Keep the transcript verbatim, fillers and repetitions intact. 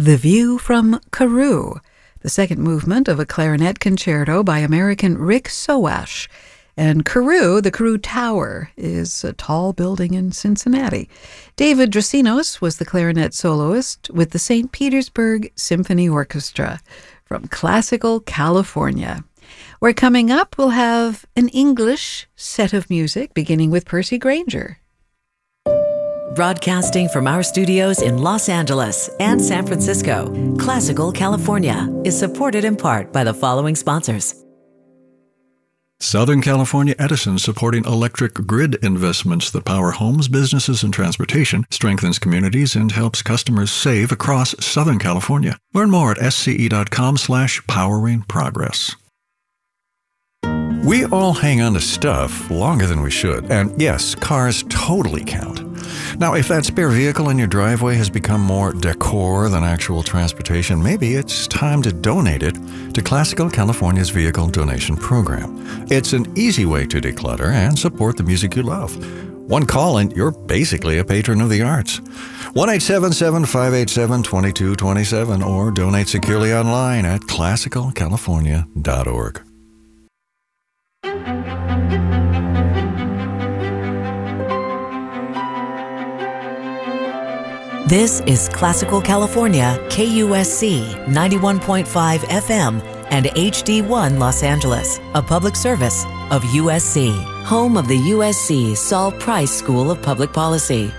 The View from Karoo, the second movement of a clarinet concerto by American Rick Sowash. And Karoo, the Karoo Tower, is a tall building in Cincinnati. David Dracinos was the clarinet soloist with the Saint Petersburg Symphony Orchestra from Classical California. We're coming up, we'll have an English set of music, beginning with Percy Grainger. Broadcasting from our studios in Los Angeles and San Francisco, Classical California is supported in part by the following sponsors. Southern California Edison, supporting electric grid investments that power homes, businesses, and transportation, strengthens communities, and helps customers save across Southern California. Learn more at sce.com slash powering progress. We all hang on to stuff longer than we should, and yes, cars totally count. Now, if that spare vehicle in your driveway has become more decor than actual transportation, maybe it's time to donate it to Classical California's Vehicle Donation Program. It's an easy way to declutter and support the music you love. One call and you're basically a patron of the arts. one eight seven seven, five eight seven, two two two seven or donate securely online at classical california dot org. This is Classical California, K U S C ninety-one point five F M and H D one Los Angeles, a public service of U S C, home of the U S C Saul Price School of Public Policy.